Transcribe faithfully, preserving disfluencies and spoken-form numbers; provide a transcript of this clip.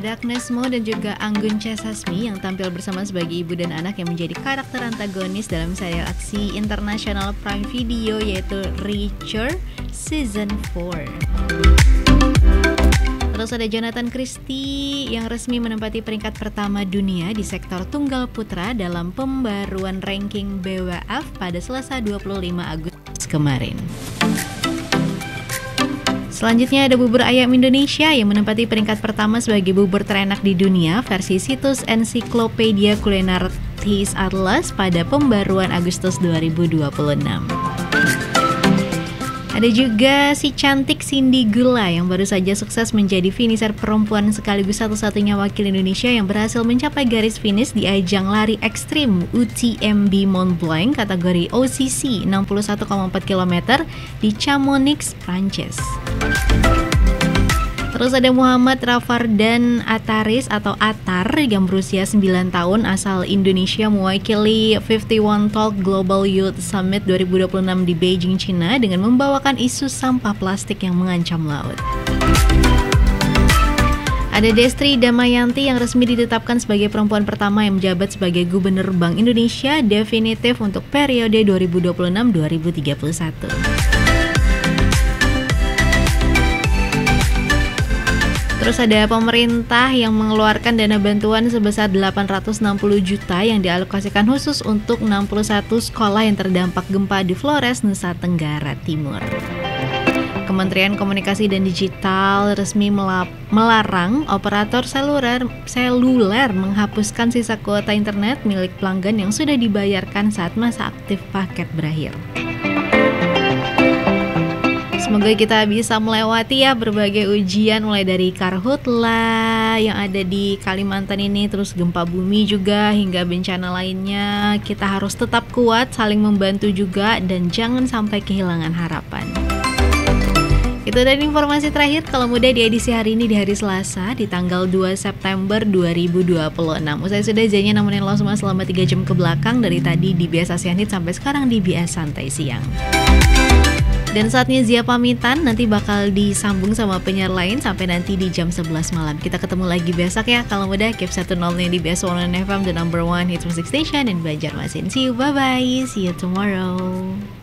Ada Agnes Mo dan juga Anggun C. Sasmi yang tampil bersama sebagai ibu dan anak yang menjadi karakter antagonis dalam serial aksi internasional Prime Video yaitu Reacher Season empat. Terus ada Jonathan Christie yang resmi menempati peringkat pertama dunia di sektor tunggal putra dalam pembaruan ranking B W F pada Selasa dua puluh lima Agustus kemarin. Selanjutnya ada bubur ayam Indonesia yang menempati peringkat pertama sebagai bubur terenak di dunia versi situs Encyclopedia Culinaris Atlas pada pembaruan Agustus dua ribu dua puluh enam. Ada juga si cantik Cindy Gula yang baru saja sukses menjadi finisher perempuan sekaligus satu-satunya wakil Indonesia yang berhasil mencapai garis finish di ajang lari ekstrim U T M B Mont Blanc kategori O C C enam puluh satu koma empat kilometer di Chamonix, Prancis. Terus ada Muhammad Rafardan Ataris atau Atar yang berusia sembilan tahun asal Indonesia mewakili lima puluh satu Talk Global Youth Summit dua ribu dua puluh enam di Beijing, China dengan membawakan isu sampah plastik yang mengancam laut. Ada Destri Damayanti yang resmi ditetapkan sebagai perempuan pertama yang menjabat sebagai Gubernur Bank Indonesia definitif untuk periode dua ribu dua puluh enam sampai dua ribu tiga puluh satu. Terus ada pemerintah yang mengeluarkan dana bantuan sebesar delapan ratus enam puluh juta yang dialokasikan khusus untuk enam puluh satu sekolah yang terdampak gempa di Flores, Nusa Tenggara Timur. Kementerian Komunikasi dan Digital resmi melarang operator seluler, seluler menghapuskan sisa kuota internet milik pelanggan yang sudah dibayarkan saat masa aktif paket berakhir. Semoga kita bisa melewati ya berbagai ujian mulai dari karhutla yang ada di Kalimantan ini, terus gempa bumi juga hingga bencana lainnya. Kita harus tetap kuat, saling membantu juga dan jangan sampai kehilangan harapan. Itu tadi informasi terakhir kalau muda di edisi hari ini di hari Selasa di tanggal dua September dua ribu dua puluh enam. Usai sudah janjian nemenin lo semua selama tiga jam ke belakang dari tadi di B S Asian Hit sampai sekarang di B S Santai Siang. Dan saatnya Zia pamitan, nanti bakal disambung sama penyiar lain sampai nanti di jam sebelas malam. Kita ketemu lagi besok ya. Kalau mudah, keep satu nol di B S seratus F M, the number one hits music station in Banjarmasin. See you, bye-bye. See you tomorrow.